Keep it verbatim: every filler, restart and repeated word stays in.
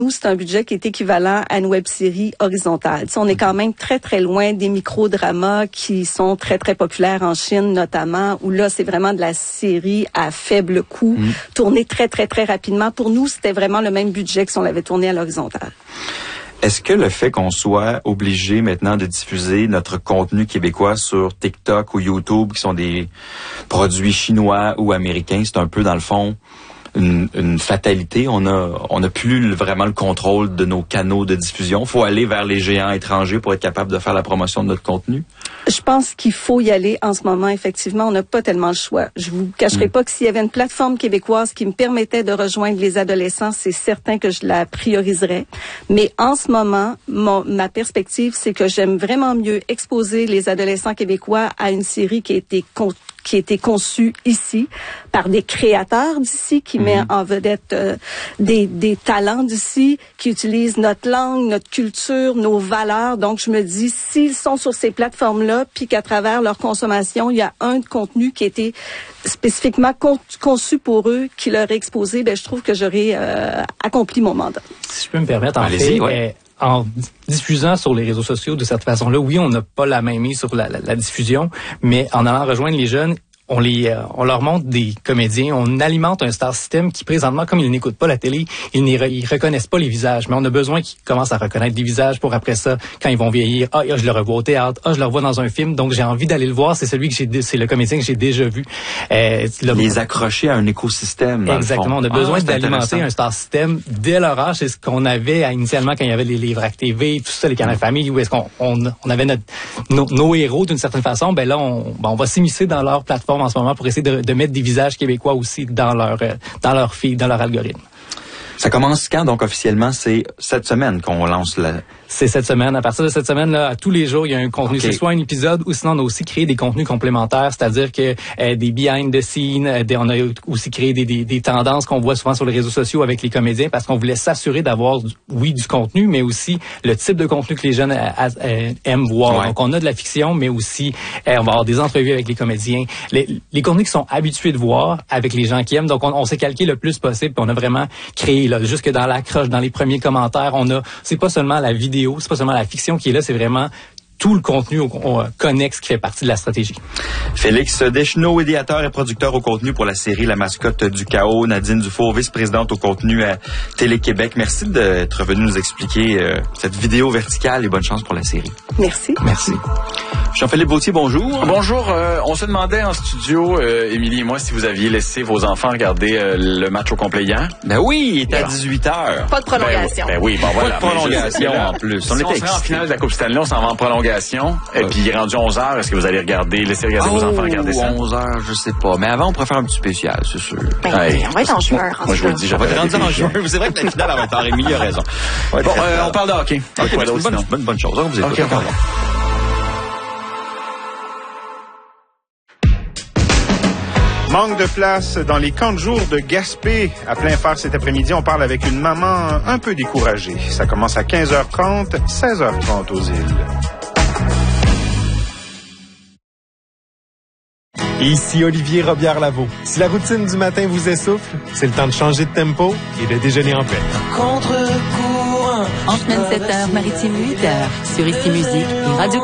nous, c'est un budget qui est équivalent à une web-série horizontale. Tu sais, on est quand même très, très loin des microdramas qui sont très, très populaires en Chine, notamment, où là, c'est vraiment de la série à faible coût, mmh. tournée très, très, très rapidement. Pour nous, c'était vraiment le même budget que si on l'avait tourné à l'horizontale. Est-ce que le fait qu'on soit obligé maintenant de diffuser notre contenu québécois sur TikTok ou YouTube, qui sont des produits chinois ou américains, c'est un peu, dans le fond, Une, une fatalité? On a, on n'a plus vraiment le contrôle de nos canaux de diffusion. Faut aller vers les géants étrangers pour être capable de faire la promotion de notre contenu? Je pense qu'il faut y aller en ce moment, effectivement. On n'a pas tellement le choix. Je vous cacherai mmh. pas que s'il y avait une plateforme québécoise qui me permettait de rejoindre les adolescents, c'est certain que je la prioriserais. Mais en ce moment, mon, ma perspective, c'est que j'aime vraiment mieux exposer les adolescents québécois à une série qui a été con- qui a été conçue ici par des créateurs d'ici, qui mmh. met en vedette euh, des, des talents d'ici, qui utilisent notre langue, notre culture, nos valeurs. Donc, je me dis, s'ils sont sur ces plateformes-là, puis qu'à travers leur consommation, il y a un contenu qui a été spécifiquement con- conçu pour eux, qui leur est exposé, ben je trouve que j'aurais euh, accompli mon mandat. Si je peux me permettre, en Allez-y, fait... ouais. Euh, en diffusant sur les réseaux sociaux de cette façon-là, oui, on n'a pas la même mise sur la, la, la diffusion, mais en allant rejoindre les jeunes, on les, euh, on leur montre des comédiens, on alimente un star system qui présentement, comme ils n'écoutent pas la télé, ils ne ils reconnaissent pas les visages, mais on a besoin qu'ils commencent à reconnaître des visages pour après ça, quand ils vont vieillir, ah, je le revois au théâtre, ah, je le revois dans un film, donc j'ai envie d'aller le voir, c'est celui que j'ai, c'est le comédien que j'ai déjà vu. Euh, le... Les accrocher à un écosystème. Dans Exactement, le fond. on a besoin ah, d'alimenter un star system dès leur âge, c'est ce qu'on avait initialement quand il y avait les livres T V, tout ça, les canaux famille, où est-ce qu'on on, on avait notre, nos, nos héros d'une certaine façon, ben là, on, ben on va s'immiscer dans leur plateforme en ce moment pour essayer de de mettre des visages québécois aussi dans leur euh, dans leur feed, dans leur algorithme. Ça commence quand, donc, officiellement? C'est cette semaine qu'on lance la... C'est cette semaine. À partir de cette semaine, là, tous les jours, il y a un contenu. Okay. C'est soit un épisode ou sinon on a aussi créé des contenus complémentaires, c'est-à-dire que euh, des behind the scenes, euh, des, on a aussi créé des, des, des tendances qu'on voit souvent sur les réseaux sociaux avec les comédiens parce qu'on voulait s'assurer d'avoir, oui, du contenu, mais aussi le type de contenu que les jeunes euh, euh, aiment voir. Ouais. Donc, on a de la fiction, mais aussi, euh, on va avoir des entrevues avec les comédiens. Les, les contenus qui sont habitués de voir avec les gens qui aiment. Donc, on, on s'est calqué le plus possible puis on a vraiment créé, là, jusque dans l'accroche, dans les premiers commentaires, on a, c'est pas seulement la vidéo, c'est pas seulement la fiction qui est là, c'est vraiment tout le contenu on, connexe qui fait partie de la stratégie. Félix Deschenaux, idéateur et producteur au contenu pour la série La Mascotte du Chaos. Nadine Dufour, vice-présidente au contenu à Télé-Québec. Merci d'être venu nous expliquer euh, cette vidéo verticale et bonne chance pour la série. Merci. Merci. Jean-Philippe Bautier, bonjour. Bonjour. Euh, on se demandait en studio, euh, Émilie et moi, si vous aviez laissé vos enfants regarder euh, le match au complet hier. Ben oui, il était à dix-huit heures. Pas de prolongation. Ben, ben oui, bon voilà. Pas de prolongation en plus. Si on, on serait en finale de la Coupe Stanley, on s'en va en prolongation. Et puis, il est rendu onze heures. Est-ce que vous allez regarder, laisser regarder oh, vos enfants regarder ça? onze heures, je sais pas. Mais avant, on pourrait faire un petit spécial, c'est sûr. Ben, hey. On va être en juin. Moi, moi je vous le dis, j'avais rendu en juin. C'est vrai que la finale à vingt heures, Émilie a raison. Ouais, bon, euh, on parle de hockey. Okay, okay, c'est une bonne, bonne, bonne chose. On vous écoute. Okay, okay. Manque de place dans les camps de jour de Gaspé. À plein phare cet après-midi, on parle avec une maman un peu découragée. Ça commence à quinze heures trente, seize heures trente aux îles. Ici Olivier Robillard-Lavaux. Si la routine du matin vous essouffle, c'est le temps de changer de tempo et de déjeuner en paix. Contre-courant. En semaine sept heures, Maritime huit heures, sur Ici Musique et Radio